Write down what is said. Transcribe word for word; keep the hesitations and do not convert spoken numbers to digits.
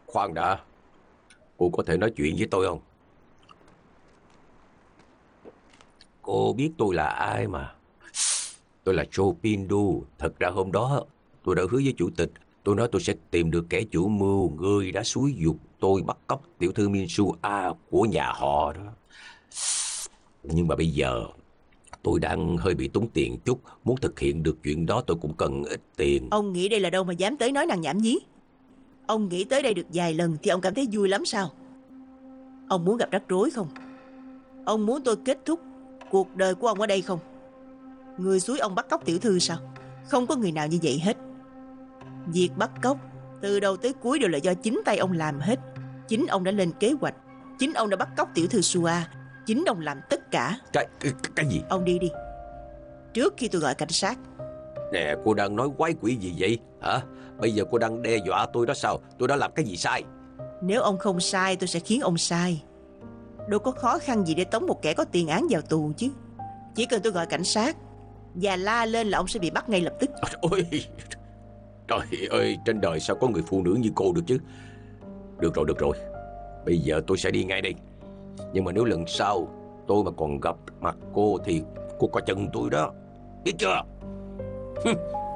Khoan đã. Cô có thể nói chuyện với tôi không? Cô biết tôi là ai mà. Tôi là Joe Pindu. Thật ra hôm đó tôi đã hứa với chủ tịch. Tôi nói tôi sẽ tìm được kẻ chủ mưu, người đã xúi giục tôi bắt cóc tiểu thư Minsua của nhà họ đó. Nhưng mà bây giờ tôi đang hơi bị túng tiền chút. Muốn thực hiện được chuyện đó tôi cũng cần ít tiền. Ông nghĩ đây là đâu mà dám tới nói năng nhảm nhí? Ông nghĩ tới đây được vài lần thì ông cảm thấy vui lắm sao? Ông muốn gặp rắc rối không? Ông muốn tôi kết thúc cuộc đời của ông ở đây không? Người xúi ông bắt cóc tiểu thư sao? Không có người nào như vậy hết. Việc bắt cóc từ đầu tới cuối đều là do chính tay ông làm hết. Chính ông đã lên kế hoạch. Chính ông đã bắt cóc tiểu thư Sua. Chính ông làm tất cả. Cái, cái, cái gì? Ông đi đi, trước khi tôi gọi cảnh sát. Nè, cô đang nói quái quỷ gì vậy hả? Bây giờ cô đang đe dọa tôi đó sao? Tôi đã làm cái gì sai? Nếu ông không sai tôi sẽ khiến ông sai. Đâu có khó khăn gì để tống một kẻ có tiền án vào tù chứ. Chỉ cần tôi gọi cảnh sát và la lên là ông sẽ bị bắt ngay lập tức. Ôi, trời ơi, trên đời sao có người phụ nữ như cô được chứ? Được rồi, được rồi. Bây giờ tôi sẽ đi ngay đây. Nhưng mà nếu lần sau tôi mà còn gặp mặt cô thì cô coi chừng tôi đó. Biết chưa?